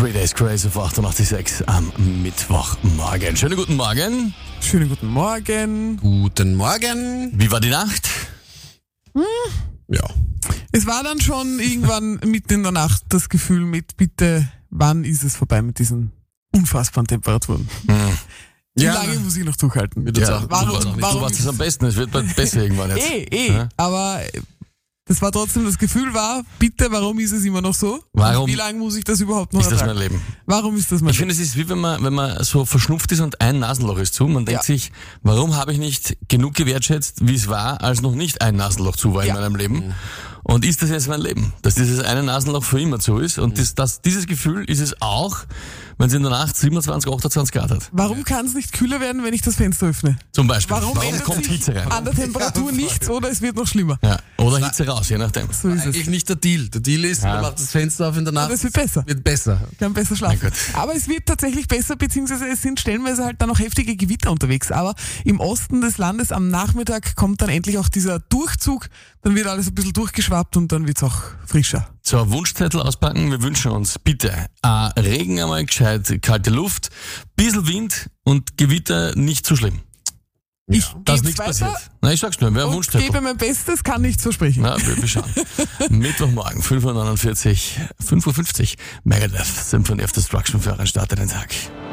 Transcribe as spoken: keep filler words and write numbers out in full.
Three Days Grace auf achtundachtzig Komma sechs am Mittwochmorgen. Schönen guten Morgen. Schönen guten Morgen. Guten Morgen. Wie war die Nacht? Hm. Ja. Es war dann schon irgendwann mitten in der Nacht das Gefühl mit, bitte, wann ist es vorbei mit diesen unfassbaren Temperaturen? Hm. Wie Ja, lange muss ich noch durchhalten? Wird uns Ja, auch- du, warum- warst, warum du warst ist- es am besten, es wird bald besser irgendwann jetzt. Eh, eh, Ja? aber das war trotzdem, das Gefühl war, bitte, warum ist es immer noch so? Warum Und wie lange muss ich das überhaupt noch Ist das mein ertragen? Leben? Warum ist das mein Ich finde, es ist wie wenn man, wenn man so verschnupft ist und ein Nasenloch ist zu. Man denkt Ja. sich, warum habe ich nicht genug gewertschätzt, wie es war, als noch nicht ein Nasenloch zu war Ja. in meinem Leben? Und ist das jetzt mein Leben? Dass dieses eine Nasenloch für immer zu ist. Und das, das, dieses Gefühl ist es auch, wenn es in der Nacht siebenundzwanzig, achtundzwanzig Grad hat. Warum kann es nicht kühler werden, wenn ich das Fenster öffne? Zum Beispiel. Warum, Warum ändert kommt sich Hitze rein? an der Temperatur Ja, nichts oder es wird noch schlimmer? Ja. Oder Hitze raus, je nachdem. So ist es. Eigentlich nicht der Deal. Der Deal ist, Ja. man macht das Fenster auf in der Nacht. Aber es wird besser. Wird besser. Kann besser schlafen. Mein Gott. Aber es wird tatsächlich besser, beziehungsweise es sind stellenweise halt dann noch heftige Gewitter unterwegs. Aber im Osten des Landes am Nachmittag kommt dann endlich auch dieser Durchzug. Dann wird alles ein bisschen durchgeschwappt und dann wird's auch frischer. So, Wunschzettel auspacken. Wir wünschen uns bitte äh, Regen einmal, gescheit kalte Luft, bisschen Wind und Gewitter nicht zu schlimm. Ich Dass geb's nichts weiter passiert. Nein, ich sag's nur, wäre ein und Wunschzettel. gebe mein Bestes, kann nichts versprechen. Na, wir, wir schauen. Mittwochmorgen, fünf Uhr neunundvierzig, fünf Uhr fünfzig. Megadeth, Symphony of Destruction für euren Start in den Tag.